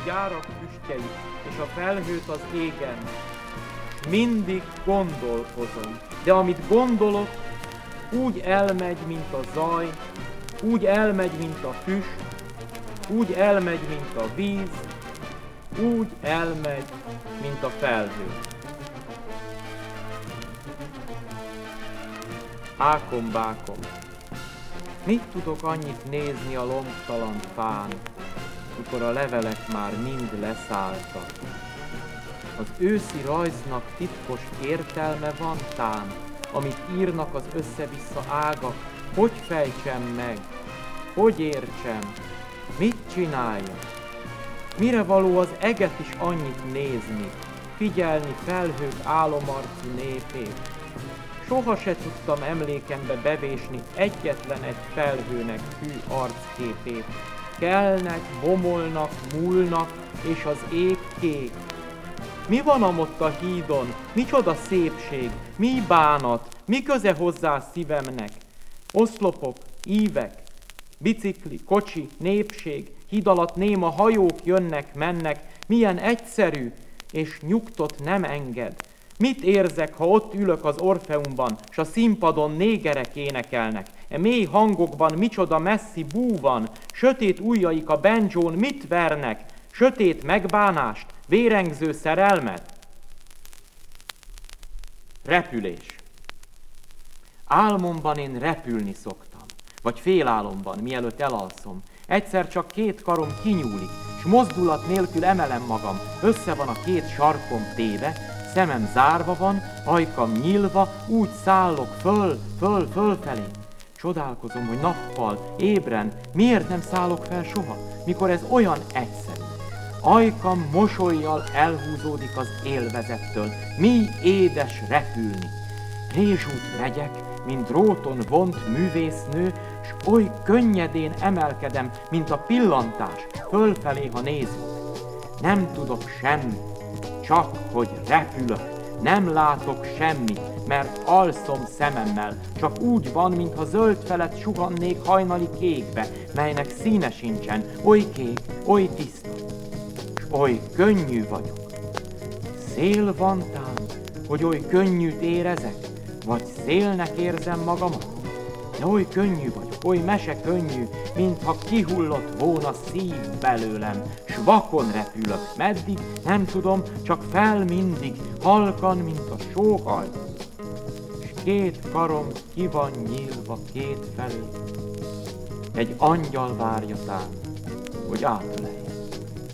gyárak füstjeit, és a felhőt az égen. Mindig gondolkozom, de amit gondolok, úgy elmegy, mint a zaj, úgy elmegy, mint a füst, úgy elmegy, mint a víz, úgy elmegy, mint a felhő. Ákom-bákom, mit tudok annyit nézni a lombtalan fán, mikor a levelek már mind leszálltak? Az őszi rajznak titkos értelme van tán, amit írnak az össze-vissza ágak, hogy fejtsem meg, hogy értsem, mit csináljak? Mire való az eget is annyit nézni, figyelni felhők álomarcú népét? Soha se tudtam emlékembe bevésni egyetlen egy felhőnek hű arcképét. Kelnek, bomolnak, múlnak, és az ég kék. Mi van amott a hídon? Micsoda szépség? Mi bánat? Mi köze hozzá szívemnek? Oszlopok, ívek, bicikli, kocsi, népség, híd alatt néma hajók jönnek, mennek, milyen egyszerű, és nyugtot nem enged. Mit érzek, ha ott ülök az Orfeumban, s a színpadon négerek énekelnek? E mély hangokban micsoda messzi bú van, sötét ujjaik a banjón mit vernek? Sötét megbánást, vérengző szerelmet? Repülés. Álmomban én repülni szoktam, vagy félálomban, mielőtt elalszom. Egyszer csak két karom kinyúlik, s mozdulat nélkül emelem magam, össze van a két sarkom téve, szemem zárva van, ajkam nyílva, úgy szállok fölfelé. Csodálkozom, hogy nappal, ébren, miért nem szállok fel soha, mikor ez olyan egyszerű. Ajkam mosollyal elhúzódik az élvezettől, mi édes repülni. Rézsút megyek, mint dróton vont művésznő, s oly könnyedén emelkedem, mint a pillantás, fölfelé, ha nézünk. Nem tudok semmit, csak hogy repülök, nem látok semmit, mert alszom szememmel, csak úgy van, mintha zöld felett suhannék hajnali kékbe, melynek színe sincsen, oly kék, oly tiszta, s oly könnyű vagyok. Szél van tán, hogy oly könnyűt érezek, vagy szélnek érzem magamat? De oly könnyű vagyok, oly mese könnyű, mintha kihullott volna szív belőlem, s vakon repülök, meddig, nem tudom, csak fel mindig, halkan, mint a sóhaj. S két karom ki van nyílva két felé, egy angyal várja tán, hogy átölelj.